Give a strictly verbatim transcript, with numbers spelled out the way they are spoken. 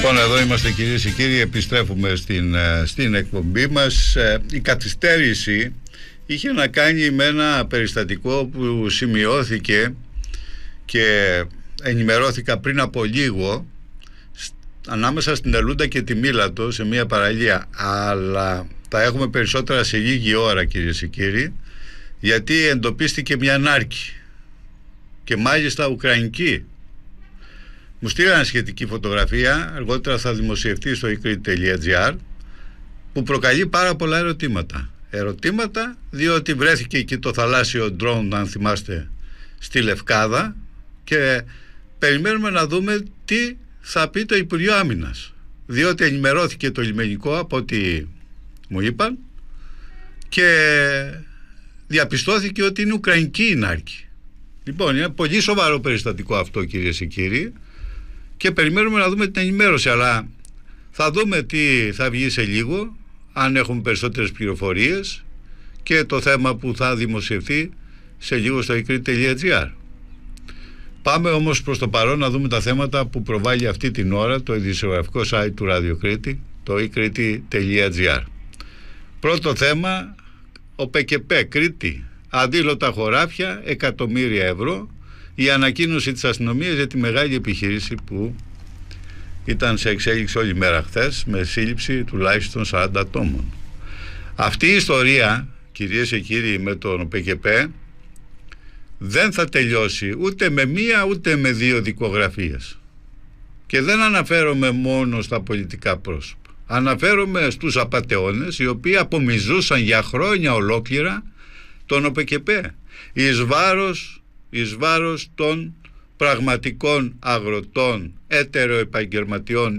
Λοιπόν, εδώ είμαστε κυρίες και κύριοι, επιστρέφουμε στην, στην εκπομπή μας. Η καθυστέρηση είχε να κάνει με ένα περιστατικό που σημειώθηκε και ενημερώθηκα πριν από λίγο ανάμεσα στην Ελούντα και τη Μήλατο σε μια παραλία, αλλά θα έχουμε περισσότερα σε λίγη ώρα κυρίες και κύριοι, γιατί εντοπίστηκε μια νάρκη και μάλιστα ουκρανική. Μου στείλανε σχετική φωτογραφία, αργότερα θα δημοσιευτεί στο e crete τελεία gr, που προκαλεί πάρα πολλά ερωτήματα. Ερωτήματα διότι βρέθηκε εκεί το θαλάσσιο ντρόουν, αν θυμάστε, στη Λευκάδα, και περιμένουμε να δούμε τι θα πει το Υπουργείο Άμυνας, διότι ενημερώθηκε το λιμενικό από ό,τι μου είπαν και διαπιστώθηκε ότι είναι ουκρανική η νάρκη. Λοιπόν, είναι πολύ σοβαρό περιστατικό αυτό κυρίες και κύριοι, και περιμένουμε να δούμε την ενημέρωση, αλλά θα δούμε τι θα βγει σε λίγο, αν έχουμε περισσότερες πληροφορίες, και το θέμα που θα δημοσιευθεί σε λίγο στο e crete τελεία gr. Πάμε όμως προς το παρόν να δούμε τα θέματα που προβάλλει αυτή την ώρα το ειδησιογραφικό site του Radio Κρήτη, το e crete τελεία gr. Πρώτο θέμα, ο ΠΚΠ Κρήτη, αδήλωτα χωράφια, εκατομμύρια ευρώ. Η ανακοίνωση της αστυνομίας για τη μεγάλη επιχείρηση που ήταν σε εξέλιξη όλη μέρα χθες, με σύλληψη τουλάχιστον σαράντα ατόμων. Αυτή η ιστορία, κυρίες και κύριοι, με τον ΠΚΠ δεν θα τελειώσει ούτε με μία ούτε με δύο δικογραφίες. Και δεν αναφέρομαι μόνο στα πολιτικά πρόσωπα. Αναφέρομαι στους απατεώνες, οι οποίοι απομυζούσαν για χρόνια ολόκληρα τον ΠΚΠ εις βάρος, εις βάρος των πραγματικών αγροτών, έτεροεπαγγελματιών